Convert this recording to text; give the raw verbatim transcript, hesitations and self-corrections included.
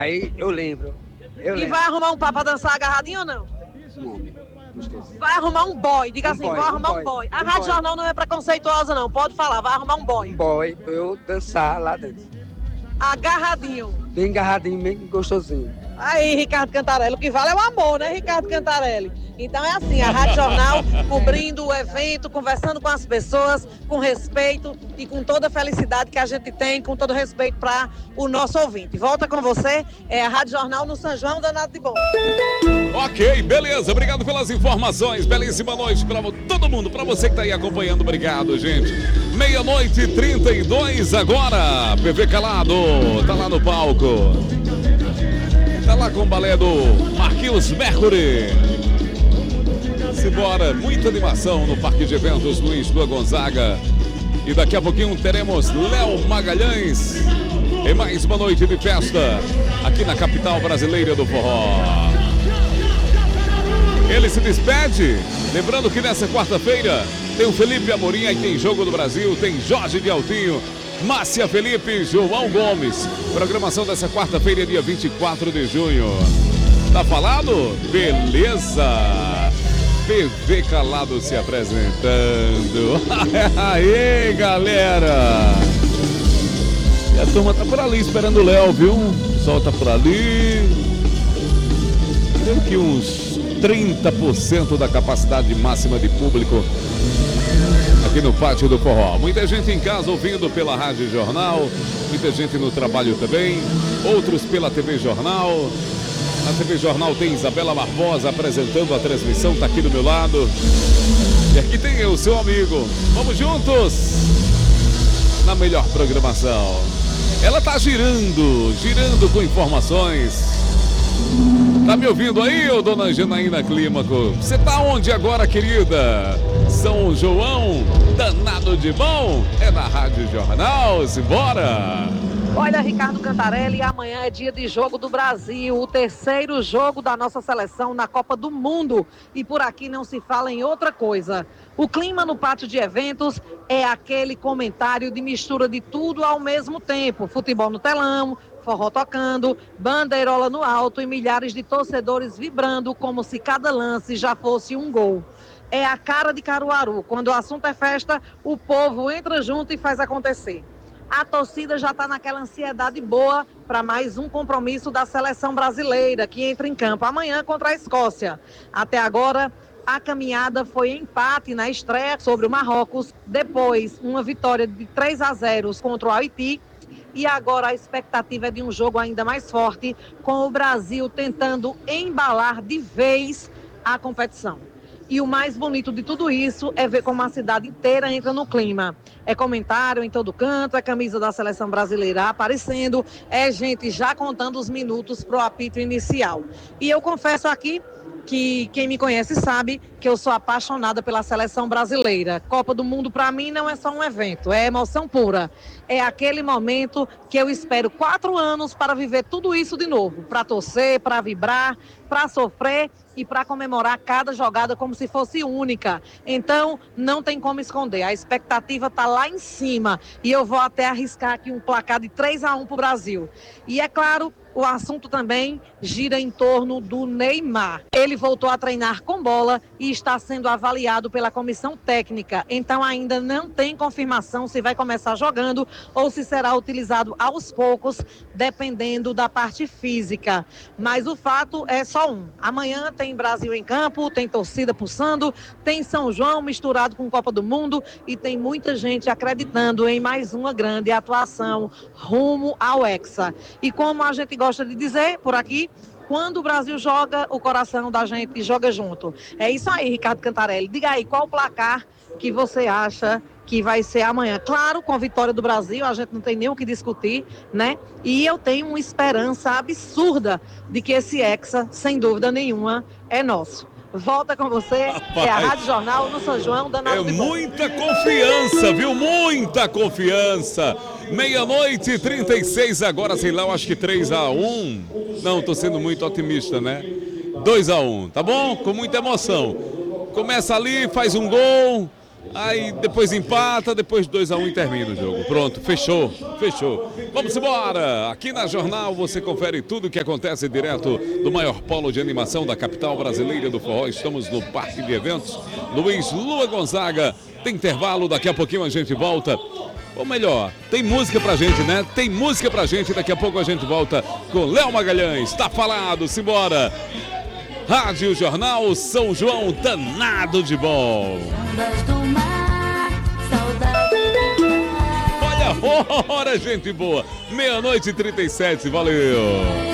Aí eu lembro. Eu E lembro. vai arrumar um pá pra dançar agarradinho ou não? Vai arrumar um boy, diga Um assim, boy, vou um arrumar um boy, boy. A um Rádio boy. Jornal não é preconceituosa não, pode falar, vai arrumar um Um boy. boy pra eu dançar lá dentro. Agarradinho. Bem agarradinho, bem gostosinho. Aí, Ricardo Cantarelli, o que vale é o amor, né, Ricardo Cantarelli? Então é assim, a Rádio Jornal cobrindo o evento, conversando com as pessoas, com respeito e com toda a felicidade que a gente tem, com todo respeito para o nosso ouvinte. Volta com você, é a Rádio Jornal no São João Danado de Bom. Ok, beleza, obrigado pelas informações, belíssima noite para todo mundo, para você que tá aí acompanhando, obrigado, gente. Meia-noite e trinta e dois agora, P V Calado, tá lá no palco. Tá lá com o balé do Marquinhos Mercury. Simbora, muita animação no Parque de Eventos Luiz Dua Gonzaga. E daqui a pouquinho teremos Léo Magalhães em mais uma noite de festa aqui na capital brasileira do forró. Ele se despede, lembrando que nessa quarta-feira tem o Felipe Amorim, aí tem Jogo do Brasil, tem Jorge de Altinho, Márcia Felipe, João Gomes. Programação dessa quarta-feira, dia vinte e quatro de junho. Tá falado? Beleza! P V Calado se apresentando. Aí, galera! E a turma tá por ali esperando o Léo, viu? O pessoal tá por ali. Tem que uns trinta por cento da capacidade máxima de público aqui no Pátio do Forró. Muita gente em casa ouvindo pela Rádio Jornal, muita gente no trabalho também, outros pela T V Jornal. Na T V Jornal tem Isabela Barbosa apresentando a transmissão, tá aqui do meu lado. E aqui tem eu, seu amigo. Vamos juntos na melhor programação. Ela tá girando, girando com informações. Tá me ouvindo aí, ô dona Janaína Clímaco? Você tá onde agora, querida? São João, danado de bom? É na Rádio Jornal, simbora! Olha, Ricardo Cantarelli, amanhã é dia de Jogo do Brasil, o terceiro jogo da nossa seleção na Copa do Mundo. E por aqui não se fala em outra coisa. O clima no pátio de eventos é aquele comentário de mistura de tudo ao mesmo tempo. Futebol no telão, forró tocando, bandeirola no alto e milhares de torcedores vibrando como se cada lance já fosse um gol. É a cara de Caruaru. Quando o assunto é festa, o povo entra junto e faz acontecer. A torcida já está naquela ansiedade boa para mais um compromisso da seleção brasileira, que entra em campo amanhã contra a Escócia. Até agora, a caminhada foi empate na estreia sobre o Marrocos, depois uma vitória de três a zero contra o Haiti, e agora a expectativa é de um jogo ainda mais forte, com o Brasil tentando embalar de vez a competição. E o mais bonito de tudo isso é ver como a cidade inteira entra no clima. É comentário em todo canto, é camisa da seleção brasileira aparecendo, é gente já contando os minutos para o apito inicial. E eu confesso aqui que quem me conhece sabe que eu sou apaixonada pela seleção brasileira. Copa do Mundo para mim não é só um evento, é emoção pura. É aquele momento que eu espero quatro anos para viver tudo isso de novo, para torcer, para vibrar, para sofrer e para comemorar cada jogada como se fosse única. Então, não tem como esconder. A expectativa está lá em cima e eu vou até arriscar aqui um placar de três a um para o Brasil. E é claro, o assunto também gira em torno do Neymar. Ele voltou a treinar com bola e está sendo avaliado pela comissão técnica. Então, ainda não tem confirmação se vai começar jogando ou se será utilizado aos poucos, dependendo da parte física. Mas o fato é só um. Amanhã tem Brasil em campo, tem torcida pulsando, tem São João misturado com Copa do Mundo e tem muita gente acreditando em mais uma grande atuação rumo ao Hexa. E como a gente gosta de dizer por aqui, quando o Brasil joga, o coração da gente joga junto. É isso aí, Ricardo Cantarelli. Diga aí, qual o placar que você acha que vai ser amanhã? Claro, com a vitória do Brasil, a gente não tem nem o que discutir, né? E eu tenho uma esperança absurda de que esse Hexa, sem dúvida nenhuma, é nosso. Volta com você, Rapaz, é a Rádio Jornal no São João, danado é de bom. muita confiança, viu? Muita confiança. Meia-noite e trinta e seis agora, sei lá, eu acho que três a um. Não, tô sendo muito otimista, né? dois a um, tá bom? Com muita emoção. Começa ali, faz um gol, Aí depois empata, depois dois a um e termina o jogo. Pronto, fechou, fechou. Vamos embora! Aqui na Jornal você confere tudo o que acontece direto do maior polo de animação da capital brasileira do forró. Estamos no Parque de Eventos Luiz Lua Gonzaga. Tem intervalo, daqui a pouquinho a gente volta. Ou melhor, tem música pra gente, né? Tem música pra gente, daqui a pouco a gente volta com Léo Magalhães. Tá falado, simbora! Rádio Jornal São João, danado de bom. Olha a hora, gente boa. Meia-noite e trinta e sete, valeu.